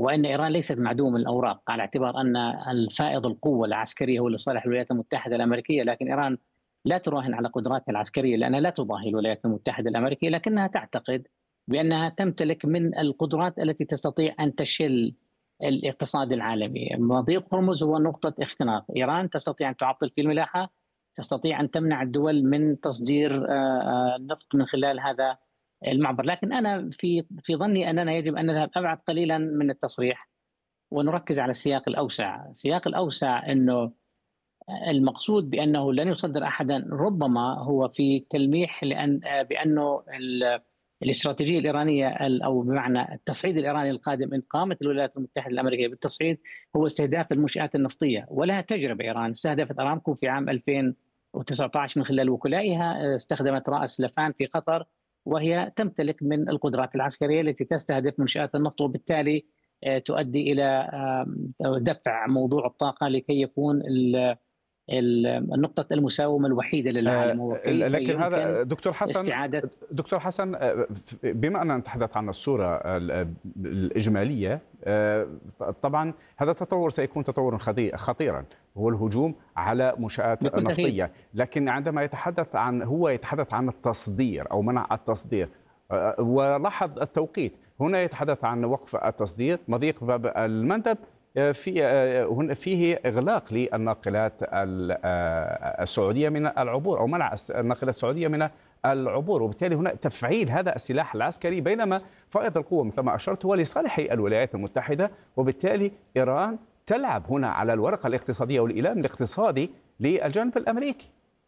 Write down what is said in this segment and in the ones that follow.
وأن إيران ليست معدوم الأوراق، على اعتبار أن الفائض القوة العسكرية هو لصالح الولايات المتحدة الأمريكية، لكن إيران لا تراهن على قدراتها العسكرية لأنها لا تضاهي الولايات المتحدة الأمريكية، لكنها تعتقد بأنها تمتلك من القدرات التي تستطيع أن تشل الاقتصاد العالمي. مضيق هرمز هو نقطة اختناق، إيران تستطيع أن تعطل في الملاحة، تستطيع أن تمنع الدول من تصدير النفط من خلال هذا المعبر. لكن أنا في ظني أننا يجب أن نذهب أبعد قليلا من التصريح ونركز على السياق الأوسع. السياق الأوسع أنه المقصود بأنه لن يصدر أحدا ربما هو في تلميح بأنه الاستراتيجية الإيرانية أو بمعنى التصعيد الإيراني القادم إن قامت الولايات المتحدة الأمريكية بالتصعيد هو استهداف المنشآت النفطية. ولها تجربة إيران، استهدفت أرامكو في عام 2019 من خلال وكلائها، استخدمت رأس لفان في قطر، وهي تمتلك من القدرات العسكرية التي تستهدف منشآت النفط، وبالتالي تؤدي إلى دفع موضوع الطاقة لكي يكون النقطة المساومة الوحيدة للعالم، هو كيف لكن يمكن هذا دكتور حسن، استعادة. بما أننا نتحدث عن الصورة الإجمالية، طبعا هذا التطور سيكون تطورا خطيرا، هو الهجوم على منشآت بكل تأكيد. نفطية. لكن عندما هو يتحدث عن التصدير أو منع التصدير، ولاحظ التوقيت، هنا يتحدث عن وقف التصدير. مضيق باب المندب فيه إغلاق للناقلات السعودية من العبور، أو منع الناقلات السعودية من العبور، وبالتالي هنا تفعيل هذا السلاح العسكري، بينما فائض القوة مثل ما أشرت هو لصالح الولايات المتحدة. وبالتالي إيران تلعب هنا على الورقة الاقتصادية والإيلام الاقتصادي للجانب الأمريكي.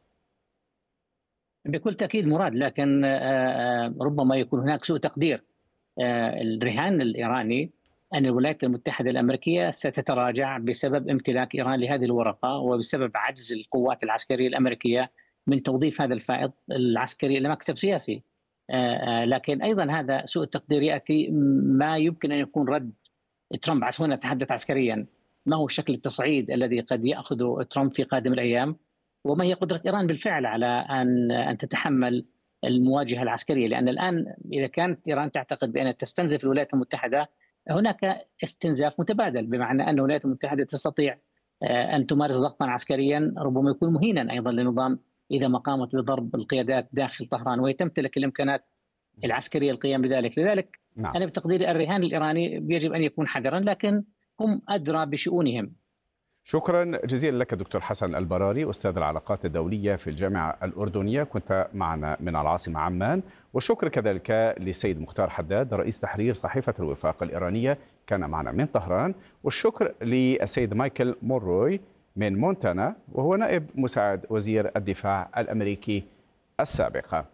بكل تأكيد مراد، لكن ربما يكون هناك سوء تقدير. الرهان الإيراني أن الولايات المتحدة الأمريكية ستتراجع بسبب امتلاك إيران لهذه الورقة، وبسبب عجز القوات العسكرية الأمريكية من توظيف هذا الفائض العسكري لمكسب سياسي. لكن أيضا هذا سوء التقدير يأتي ما يمكن أن يكون رد ترامب. هنا نتحدث عسكريا، ما هو شكل التصعيد الذي قد يأخذه ترامب في قادم الأيام، وما هي قدرة إيران بالفعل على أن تتحمل المواجهة العسكرية. لأن الآن إذا كانت إيران تعتقد بأن تستنزف الولايات المتحدة، هناك استنزاف متبادل، بمعنى أن الولايات المتحدة تستطيع أن تمارس ضغطا عسكريا ربما يكون مهينا أيضا للنظام إذا ما قامت بضرب القيادات داخل طهران، وهي تمتلك الإمكانات العسكرية القيام بذلك. لذلك نعم. أنا بتقديري الرهان الإيراني يجب أن يكون حذرا، لكن هم أدرى بشؤونهم. شكرا جزيلا لك دكتور حسن البراري، أستاذ العلاقات الدولية في الجامعة الأردنية، كنت معنا من العاصمة عمان. والشكر كذلك لسيد مختار حداد رئيس تحرير صحيفة الوفاق الإيرانية، كان معنا من طهران. والشكر للسيد مايكل مونروي من مونتانا، وهو نائب مساعد وزير الدفاع الأمريكي السابق.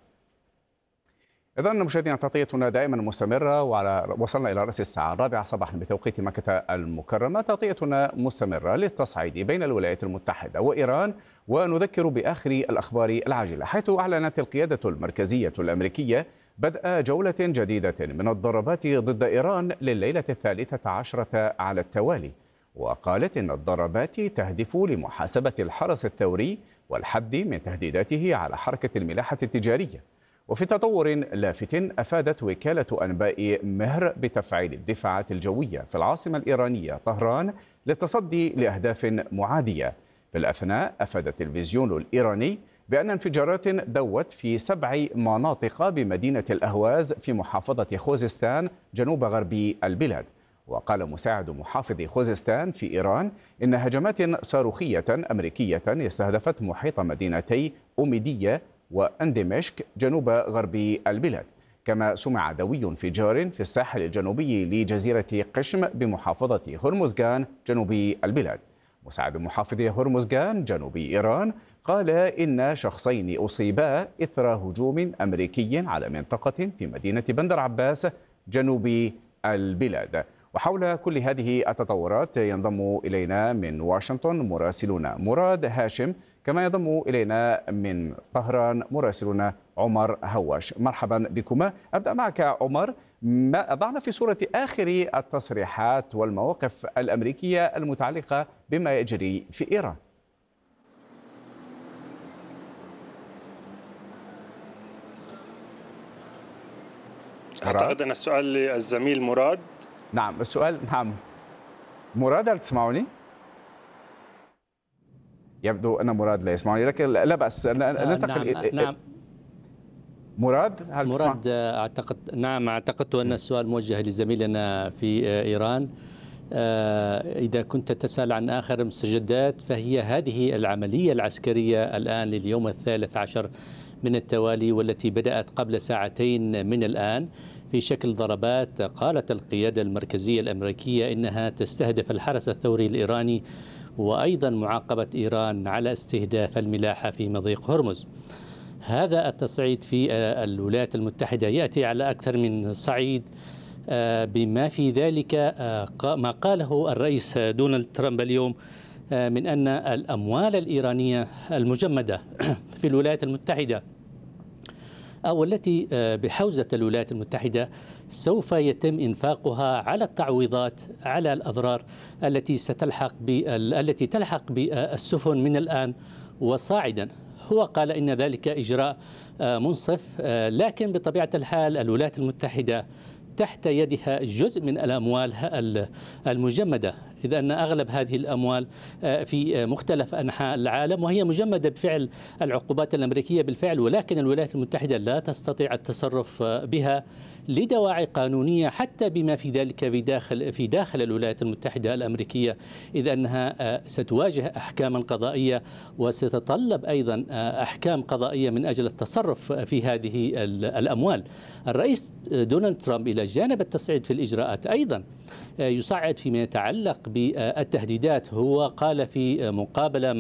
إذن مشاهدينا، تغطيتنا دائما مستمرة، وصلنا إلى رأس الساعة 4 صباحا بتوقيت مكة المكرمة. تغطيتنا مستمرة للتصعيد بين الولايات المتحدة وإيران، ونذكر بآخر الأخبار العاجلة، حيث أعلنت القيادة المركزية الأمريكية بدء جولة جديدة من الضربات ضد إيران لليلة 13 على التوالي. وقالت إن الضربات تهدف لمحاسبة الحرس الثوري والحد من تهديداته على حركة الملاحة التجارية. وفي تطور لافت، أفادت وكالة أنباء مهر بتفعيل الدفاعات الجوية في العاصمة الإيرانية طهران للتصدي لأهداف معادية. في الأثناء، أفاد التلفزيون الإيراني بأن انفجارات دوت في 7 مناطق بمدينة الأهواز في محافظة خوزستان جنوب غرب البلاد. وقال مساعد محافظ خوزستان في إيران إن هجمات صاروخية أمريكية استهدفت محيط مدينتي أوميدية واندمشق جنوب غرب البلاد. كما سمع دوي انفجار في الساحل الجنوبي لجزيرة قشم بمحافظة هرمزغان جنوب البلاد. مساعد محافظ هرمزغان جنوب إيران قال إن شخصين أصيبا إثر هجوم أمريكي على منطقة في مدينة بندر عباس جنوب البلاد. وحول كل هذه التطورات ينضم إلينا من واشنطن مراسلنا مراد هاشم، كما ينضم إلينا من طهران مراسلنا عمر هواش. مرحبا بكما. أبدأ معك عمر، ما أضعنا في صورة آخر التصريحات والمواقف الأمريكية المتعلقة بما يجري في إيران. أعتقد أن السؤال للزميل مراد. نعم السؤال. نعم مراد، هل تسمعني؟ يبدو أن مراد لا يسمعني، لكن لا بأس ننتقل. نعم مراد هل تسمع؟ مراد اعتقدت أن السؤال موجه لزميلنا في إيران. إذا كنت تسأل عن آخر المستجدات، فهي هذه العملية العسكرية الآن لليوم الثالث عشر من التوالي، والتي بدأت قبل ساعتين من الآن في شكل ضربات. قالت القيادة المركزية الأمريكية إنها تستهدف الحرس الثوري الإيراني، وأيضا معاقبة إيران على استهداف الملاحة في مضيق هرمز. هذا التصعيد في الولايات المتحدة يأتي على أكثر من صعيد، بما في ذلك ما قاله الرئيس دونالد ترامب اليوم من أن الأموال الإيرانية المجمدة في الولايات المتحدة أو التي بحوزة الولايات المتحدة سوف يتم إنفاقها على التعويضات على الأضرار التي تلحق بالسفن من الآن وصاعدا. هو قال إن ذلك إجراء منصف، لكن بطبيعة الحال الولايات المتحدة تحت يدها جزء من الأموال المجمدة، إذ أن أغلب هذه الأموال في مختلف أنحاء العالم، وهي مجمدة بفعل العقوبات الأمريكية بالفعل، ولكن الولايات المتحدة لا تستطيع التصرف بها لدواعي قانونية، حتى بما في ذلك في داخل الولايات المتحدة الأمريكية، إذ أنها ستواجه أحكاما قضائية وستتطلب أيضا أحكام قضائية من أجل التصرف في هذه الأموال. الرئيس دونالد ترامب إلى جانب التصعيد في الإجراءات أيضا يصعد فيما يتعلق بالتهديدات. هو قال في مقابلة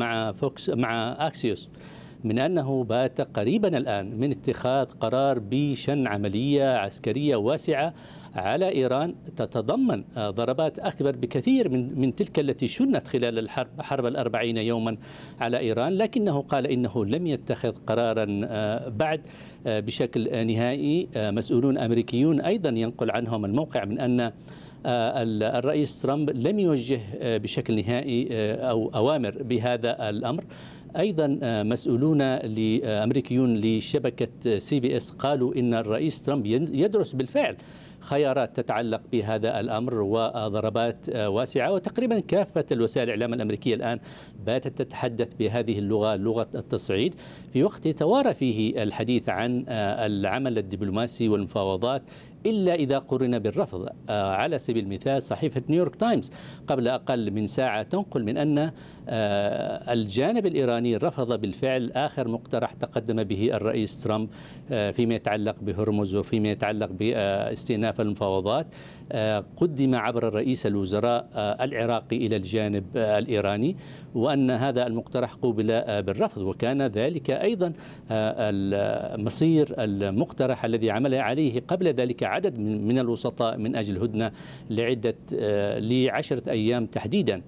مع أكسيوس من أنه بات قريبا الآن من اتخاذ قرار بشن عملية عسكرية واسعة على إيران تتضمن ضربات أكبر بكثير من تلك التي شنت خلال حرب 40 يوما على إيران، لكنه قال إنه لم يتخذ قرارا بعد بشكل نهائي. مسؤولون أمريكيون أيضا ينقل عنهم الموقع من أن الرئيس ترامب لم يوجه بشكل نهائي أو أوامر بهذا الأمر. أيضا مسؤولون أمريكيون لشبكة CBS قالوا إن الرئيس ترامب يدرس بالفعل خيارات تتعلق بهذا الأمر وضربات واسعة، وتقريبا كافة الوسائل الإعلام الأمريكية الآن باتت تتحدث بهذه اللغة، لغة التصعيد، في وقت يتوارى فيه الحديث عن العمل الدبلوماسي والمفاوضات، إلا إذا قرن بالرفض. على سبيل المثال صحيفة نيويورك تايمز قبل أقل من ساعة تنقل من أن الجانب الإيراني رفض بالفعل آخر مقترح تقدم به الرئيس ترامب فيما يتعلق بهرمز وفيما يتعلق باستئناف المفاوضات. قدم عبر رئيس الوزراء العراقي إلى الجانب الإيراني، وأن هذا المقترح قوبل بالرفض، وكان ذلك أيضا مصير المقترح الذي عمل عليه قبل ذلك عدد من الوسطاء من أجل هدنة ل10 أيام تحديدا.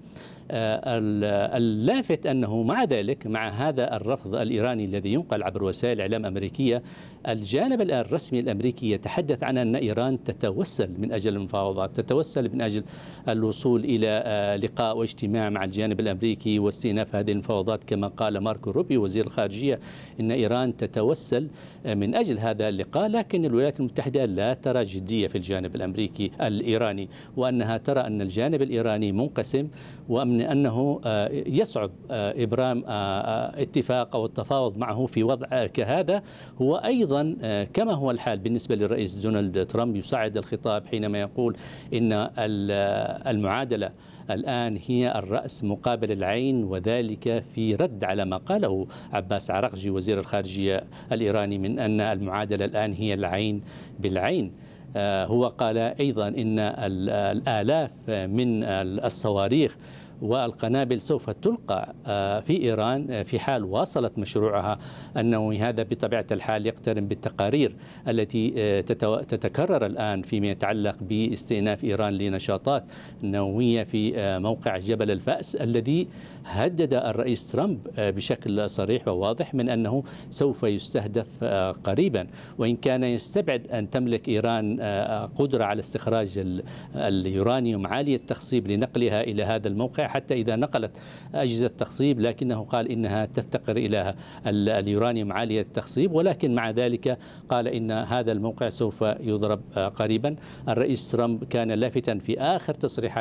اللافت أنه مع ذلك، مع هذا الرفض الإيراني الذي ينقل عبر وسائل إعلام أمريكية، الجانب الرسمي الأمريكي يتحدث عن أن إيران تتوسل من أجل المفاوضات، تتوسل من أجل الوصول إلى لقاء واجتماع مع الجانب الأمريكي واستئناف هذه المفاوضات. كما قال ماركو روبيو وزير الخارجية إن إيران تتوسل من أجل هذا اللقاء، لكن الولايات المتحدة لا ترى جدية في الجانب الأمريكي الإيراني، وأنها ترى أن الجانب الإيراني منقسم، ومن أنه يصعب إبرام اتفاق أو التفاوض معه في وضع كهذا. هو أيضا كما هو الحال بالنسبة للرئيس دونالد ترامب يصعد الخطاب حينما يقول إن المعادلة الآن هي الرأس مقابل العين، وذلك في رد على ما قاله عباس عراقجي وزير الخارجية الإيراني من أن المعادلة الآن هي العين بالعين. هو قال أيضا إن الآلاف من الصواريخ والقنابل سوف تلقى في إيران في حال واصلت مشروعها، أنه هذا بطبيعة الحال يقترن بالتقارير التي تتكرر الآن فيما يتعلق باستئناف إيران لنشاطات نووية في موقع جبل الفأس، الذي هدد الرئيس ترامب بشكل صريح وواضح من أنه سوف يستهدف قريبا. وإن كان يستبعد أن تملك إيران قدرة على استخراج اليورانيوم عالي التخصيب لنقلها إلى هذا الموقع، حتى إذا نقلت أجهزة تخصيب، لكنه قال إنها تفتقر إلى اليورانيوم عالية التخصيب، ولكن مع ذلك قال إن هذا الموقع سوف يضرب قريبا. الرئيس ترامب كان لافتا في آخر تصريحات